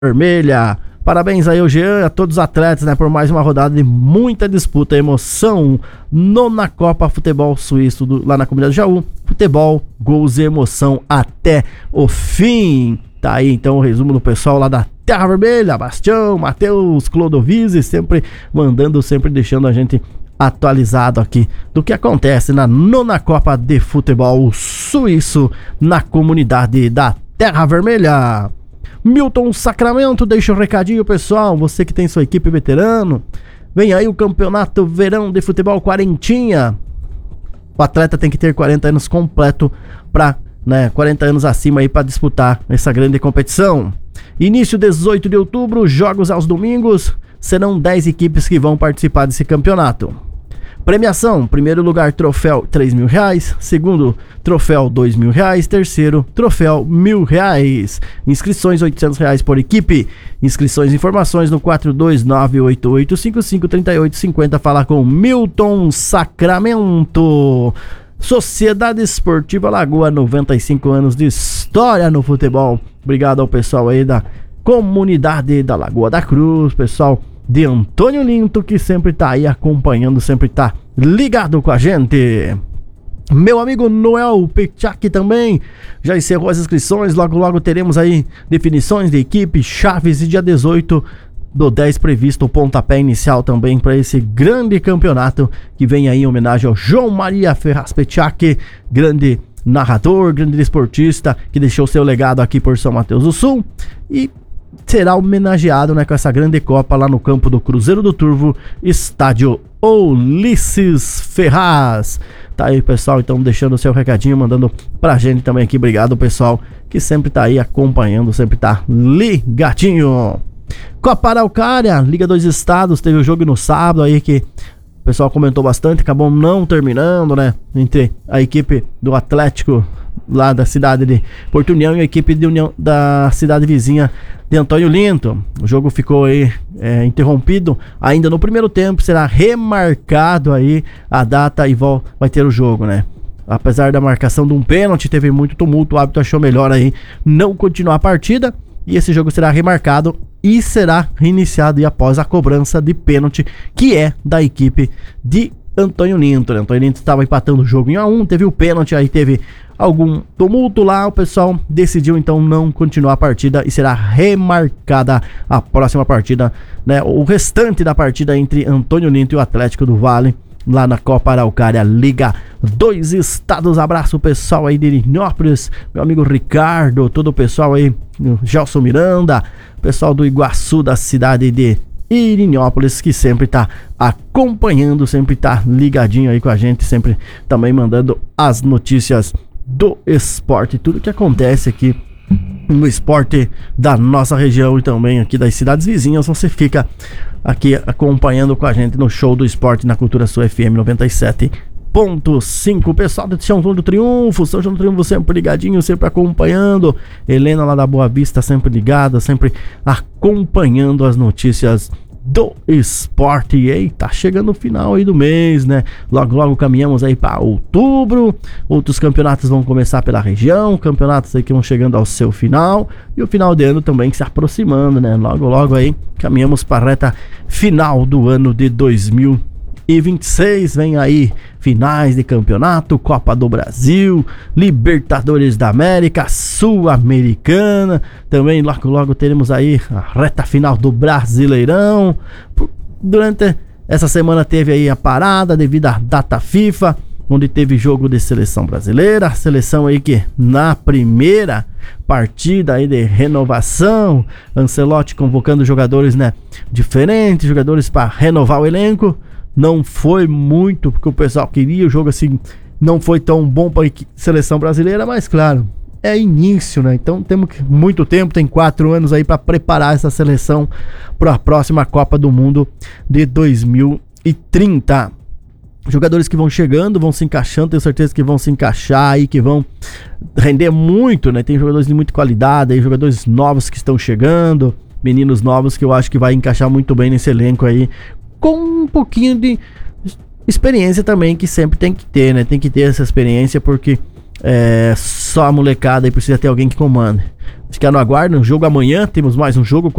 Vermelha. Parabéns aí ao Jean e a todos os atletas, né, por mais uma rodada de muita disputa e emoção. Nona Copa Futebol Suíço lá na comunidade Jaú. Futebol, gols e emoção até o fim. Tá aí então o resumo do pessoal lá da Terra Vermelha, Bastião, Matheus, Clodovise, sempre mandando, sempre deixando a gente atualizado aqui do que acontece na nona Copa de Futebol Suíço na comunidade da Terra Vermelha. Milton Sacramento, deixa um recadinho, pessoal, você que tem sua equipe veterano, vem aí o Campeonato Verão de Futebol Quarentinha. O atleta tem que ter 40 anos completo para, 40 anos acima aí para disputar essa grande competição. Início 18 de outubro, jogos aos domingos, serão 10 equipes que vão participar desse campeonato. Premiação, primeiro lugar troféu R$3.000, segundo troféu R$2.000, terceiro troféu R$1.000. Inscrições R$800 por equipe. Inscrições e informações no 42988553850. Fala com Milton Sacramento. Sociedade Esportiva Lagoa, 95 anos de história no futebol. Obrigado ao pessoal aí da comunidade da Lagoa da Cruz, pessoal de Antônio Linto, que sempre tá aí acompanhando, sempre tá ligado com a gente. Meu amigo Noel Pichak também já encerrou as inscrições. Logo teremos aí definições de equipe, chaves, e dia 18 do 10 previsto o pontapé inicial também para esse grande campeonato que vem aí em homenagem ao João Maria Ferraz Pichak, grande narrador, grande esportista que deixou seu legado aqui por São Mateus do Sul e será homenageado, com essa grande Copa lá no campo do Cruzeiro do Turvo, estádio Ulisses Ferraz. Tá aí, pessoal, então deixando o seu recadinho, mandando pra gente também aqui. Obrigado, pessoal, que sempre tá aí acompanhando, sempre tá ligadinho. Copa Araucária, Liga 2 Estados, teve o jogo no sábado aí que o pessoal comentou bastante, acabou não terminando, entre a equipe do Atlético lá da cidade de Porto União e a equipe de União da cidade vizinha de Antônio Linto. O jogo ficou aí interrompido ainda no primeiro tempo, será remarcado aí a data e vai ter o jogo, Apesar da marcação de um pênalti, teve muito tumulto, o árbitro achou melhor aí não continuar a partida e esse jogo será remarcado e será reiniciado e após a cobrança de pênalti, que é da equipe de Antônio Linto. Antônio Linto estava empatando o jogo em 1-1, teve o pênalti, aí teve algum tumulto lá, o pessoal decidiu então não continuar a partida e será remarcada a próxima partida, o restante da partida entre Antônio Linto e o Atlético do Vale, lá na Copa Araucária, Liga 2 Estados. Abraço pessoal aí de Irinópolis, meu amigo Ricardo, todo o pessoal aí, Gelson Miranda, pessoal do Iguaçu, da cidade de Irinópolis, que sempre tá acompanhando, sempre tá ligadinho aí com a gente, sempre também mandando as notícias do esporte, tudo que acontece aqui no esporte da nossa região e também aqui das cidades vizinhas. Você fica aqui acompanhando com a gente no Show do Esporte na Cultura Sul FM 97.5. Pessoal do São João do Triunfo, sempre ligadinho, sempre acompanhando. Helena lá da Boa Vista sempre ligada, sempre acompanhando as notícias do esporte. E aí, tá chegando o final aí do mês, Logo caminhamos aí para outubro. Outros campeonatos vão começar pela região, campeonatos aí que vão chegando ao seu final e o final de ano também se aproximando, Logo aí caminhamos para a reta final do ano de 2026. Vem aí finais de campeonato, Copa do Brasil, Libertadores da América, Sul-Americana, também logo teremos aí a reta final do Brasileirão. Durante essa semana teve aí a parada devido à data FIFA, onde teve jogo de seleção brasileira, a seleção aí que na primeira partida aí de renovação, Ancelotti convocando jogadores, diferentes, jogadores para renovar o elenco. Não foi muito, porque o pessoal queria o jogo assim, não foi tão bom para a seleção brasileira, mas claro, é início, Então temos muito tempo, tem 4 anos aí para preparar essa seleção para a próxima Copa do Mundo de 2030. Jogadores que vão chegando, vão se encaixando, tenho certeza que vão se encaixar aí, que vão render muito, Tem jogadores de muita qualidade aí, jogadores novos que estão chegando, meninos novos que eu acho que vai encaixar muito bem nesse elenco aí, com um pouquinho de experiência também, que sempre tem que ter, Tem que ter essa experiência, porque só a molecada aí precisa ter alguém que comande. Ficar no aguardo, um jogo amanhã, temos mais um jogo